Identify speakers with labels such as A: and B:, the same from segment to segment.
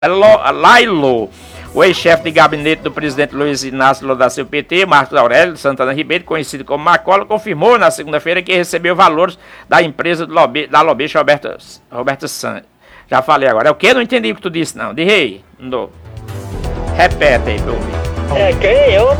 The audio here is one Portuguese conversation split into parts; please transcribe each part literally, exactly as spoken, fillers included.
A: Lailo. O ex-chefe de gabinete do presidente Luiz Inácio Lula da Silva P T, Marcos Aurélio Santana Ribeiro, conhecido como Marcola, confirmou na segunda-feira que recebeu valores da empresa do lobby, da lobista Roberta, Roberta Santos. Já falei agora. É o quê? Não entendi o que tu disse, não. De rei. Não. Repete aí, pra eu ouvir.
B: É, quem eu?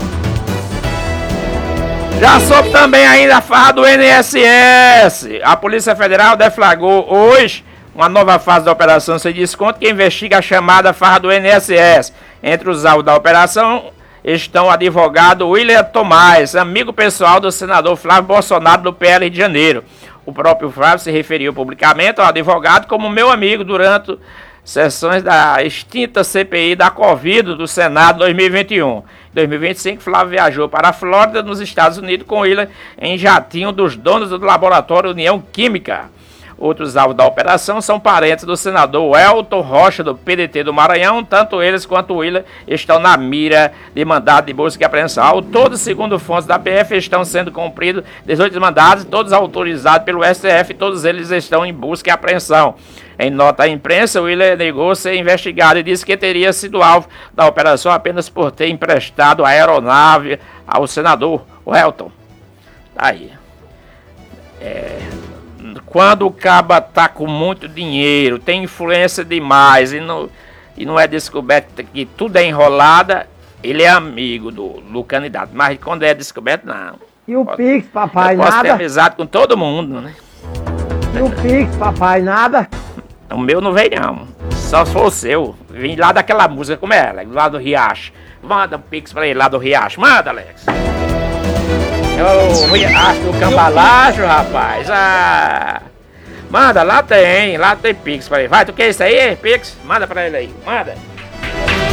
A: Já soube também ainda a farra do I N S S. A Polícia Federal deflagrou hoje uma nova fase da operação sem desconto que investiga a chamada farra do I N S S. Entre os alvos da operação estão o advogado William Tomás, amigo pessoal do senador Flávio Bolsonaro do P L de Janeiro. O próprio Flávio se referiu publicamente ao advogado como meu amigo durante sessões da extinta C P I da Covid do Senado dois mil e vinte e um. Em dois mil e vinte e cinco, Flávio viajou para a Flórida, nos Estados Unidos, com ele em jatinho dos donos do laboratório União Química. Outros alvos da operação são parentes do senador Elton Rocha, do P D T do Maranhão. Tanto eles quanto o William estão na mira de mandado de busca e apreensão. Ao todo, segundo fontes da P F, estão sendo cumpridos dezoito mandados, todos autorizados pelo S T F, e todos eles estão em busca e apreensão. Em nota à imprensa, o William negou ser investigado e disse que teria sido alvo da operação apenas por ter emprestado a aeronave ao senador Elton. Aí. É... Quando o caba tá com muito dinheiro, tem influência demais e não, e não é descoberto que tudo é enrolada, ele é amigo do, do candidato. Mas quando é descoberto, não.
C: E o
A: posso,
C: Pix, papai,
A: eu posso
C: nada?
A: ter amizade com todo mundo, né?
C: E o Pix, papai, nada?
A: O meu não veio, não. Só se for o seu. Vim lá daquela música, como é, Alex? Lá do Riacho. Manda um Pix pra ele lá do Riacho. Manda, Alex. O Riacho do Cambalacho, rapaz. Ah... Manda, lá tem, lá tem Pix pra ele. Vai, tu quer isso aí, Pix? Manda pra ele aí, manda.